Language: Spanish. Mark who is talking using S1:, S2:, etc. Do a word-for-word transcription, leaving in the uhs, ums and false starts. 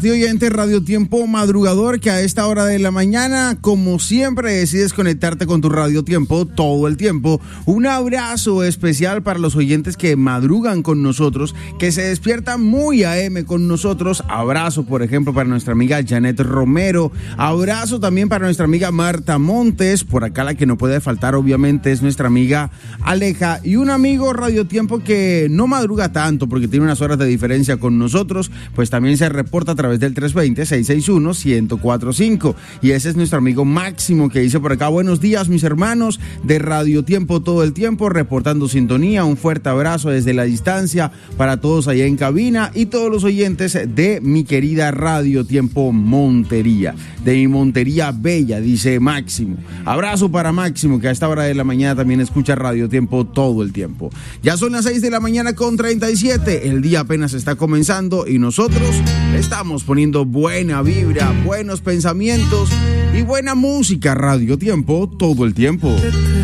S1: Oyente Radio Tiempo Madrugador, que a esta hora de la mañana, como siempre, decides conectarte con tu Radio Tiempo todo el tiempo. Un abrazo especial para los oyentes que madrugan con nosotros, que se despiertan muy A M con nosotros. Abrazo, por ejemplo, para nuestra amiga Janet Romero. Abrazo también para nuestra amiga Marta Montes. Por acá la que no puede faltar, obviamente, es nuestra amiga Aleja. Y un amigo Radio Tiempo que no madruga tanto porque tiene unas horas de diferencia con nosotros, pues también se reporta a través del tres dos cero, seis seis uno, uno cero cuatro cinco. Y ese es nuestro amigo Máximo, que dice por acá: buenos días, mis hermanos de Radio Tiempo todo el tiempo, reportando sintonía. Un fuerte abrazo desde la distancia para todos allá en cabina y todos los oyentes de mi querida Radio Tiempo Montería, de mi Montería Bella, dice Máximo. Abrazo para Máximo, que a esta hora de la mañana también escucha Radio Tiempo todo el tiempo. Ya son las seis de la mañana con treinta y siete. El día apenas está comenzando y nosotros estamos poniendo buena vibra, buenos pensamientos y buena música. Radio Tiempo todo el tiempo.